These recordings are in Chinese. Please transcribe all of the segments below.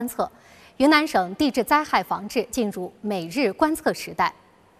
观测，云南省地质灾害防治进入每日观测时代。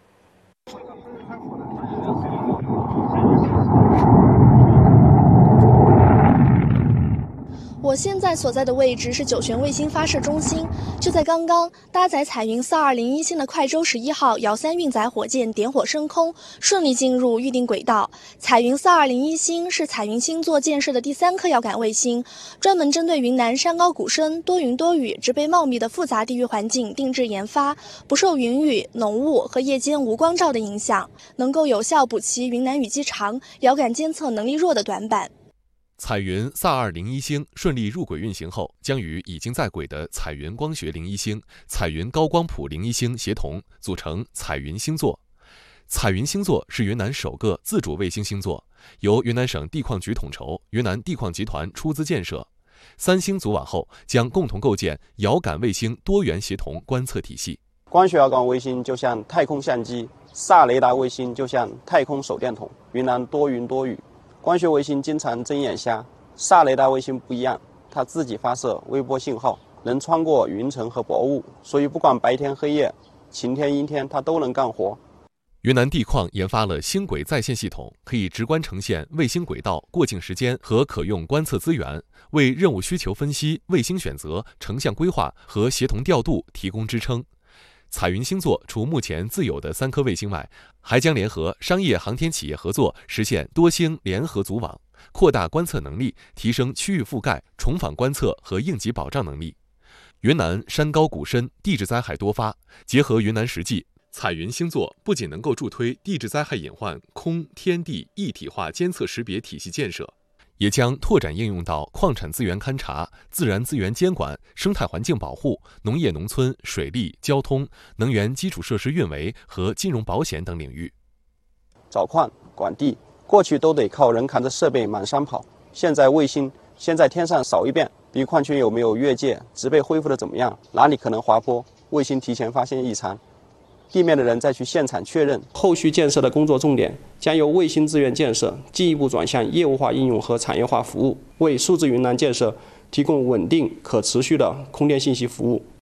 我现在所在的位置是酒泉卫星发射中心。就在刚刚，搭载彩云4201星的快舟11号遥3运载火箭点火升空，顺利进入预定轨道。彩云4201星是彩云星座建设的第3颗遥感卫星，专门针对云南山高谷深、多云多雨、植被茂密的复杂地域环境定制研发，不受云雨、浓雾和夜间无光照的影响，能够有效补齐云南雨季长、遥感监测能力弱的短板。 彩云4201星顺利入轨运行后，将与已经在轨的彩云光学01星、彩云高光谱01星协同，组成彩云星座。彩云星座是云南首个自主卫星星座，由云南省地矿局统筹，云南地矿集团出资建设。3星组网后，将共同构建遥感卫星多元协同观测体系。 光学遥感卫星就像太空相机，萨雷达卫星就像太空手电筒。云南多云多雨。光学卫星经常睁眼瞎，萨雷达卫星不一样，它自己发射微波信号，能穿过云层和薄雾，所以不管白天黑夜、晴天阴天，它都能干活。 云南地矿研发了星轨在线系统，可以直观呈现卫星轨道、过境时间和可用观测资源，为任务需求分析、卫星选择、成像规划和协同调度提供支撑。彩云星座除目前自有的3颗卫星外，还将联合商业航天企业合作，实现多星联合组网，扩大观测能力，提升区域覆盖、重返观测和应急保障能力。云南山高谷深，地质灾害多发，结合云南实际，彩云星座不仅能够助推地质灾害隐患空天地一体化监测识别体系建设，也将拓展应用到矿产资源勘察、自然资源监管、生态环境保护、农业农村、水利、交通、能源基础设施运维和金融保险等领域。 找矿、管地，过去都得靠人扛着设备满山跑，现在卫星先在天上扫一遍，比矿区有没有越界、植被恢复的怎么样，哪里可能滑坡，卫星提前发现异常。地面的人再去现场确认。后续建设的工作重点将由卫星资源建设进一步转向业务化应用和产业化服务，为数字云南建设提供稳定可持续的空电信息服务。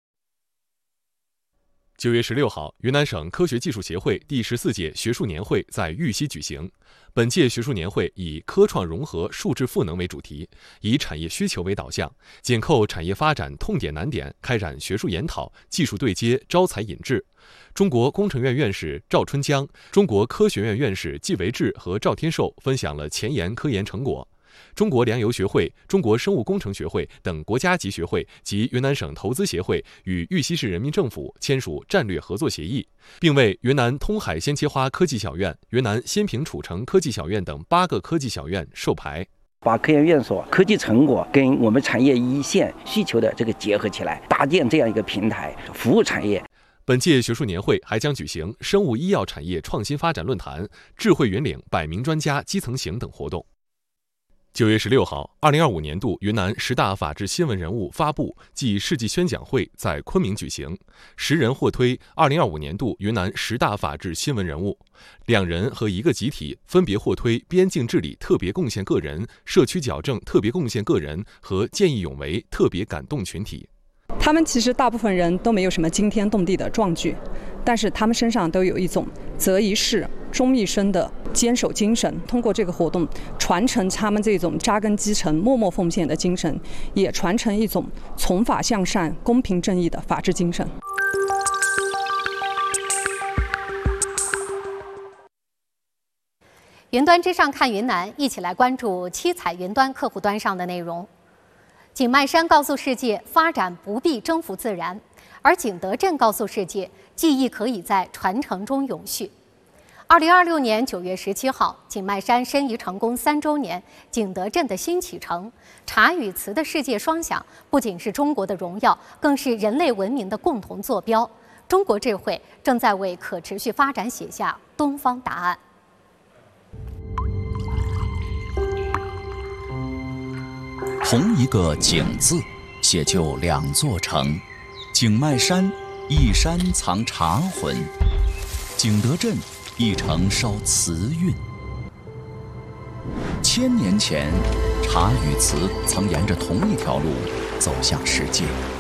9月16号，云南省科学技术协会第14届学术年会在玉溪举行。本届学术年会以科创融合数质赋能为主题，以产业需求为导向，紧扣产业发展痛点难点，开展学术研讨、技术对接、招才引智。中国工程院院士赵春江、中国科学院院士季维志和赵天寿分享了前沿科研成果。中国粮油学会、中国生物工程学会等国家级学会及云南省投资协会与玉溪市人民政府签署战略合作协议，并为云南通海鲜切花科技小院、云南新平楚城科技小院等8个科技小院授牌， 把科研院所科技成果跟我们产业一线需求的这个结合起来，搭建这样一个平台，服务产业。 本届学术年会还将举行生物医药产业创新发展论坛、智慧云岭100名专家基层行等活动。9月16号，2025年度云南10大法治新闻人物发布暨事迹宣讲会在昆明举行，10人获推2025年度云南10大法治新闻人物，2人和1个集体分别获推边境治理特别贡献个人、社区矫正特别贡献个人和见义勇为特别感动群体。 他们其实大部分人都没有什么惊天动地的壮举，但是他们身上都有一种择一事终一生的坚守精神。通过这个活动，传承他们这种扎根基层、默默奉献的精神，也传承一种从法向善、公平正义的法治精神。 云端之上看云南，一起来关注七彩云端客户端上的内容。景迈山告诉世界，发展不必征服自然；而景德镇告诉世界，记忆可以在传承中永续。2026年9月17号，景迈山申遗成功3周年，景德镇的新启程。茶与瓷的世界双响，不仅是中国的荣耀，更是人类文明的共同坐标。中国智慧正在为可持续发展写下东方答案。 同一个景字，写就2座城。景迈山，一山藏茶魂；景德镇，一城烧瓷韵。1000年前，茶与瓷曾沿着同一条路走向世界。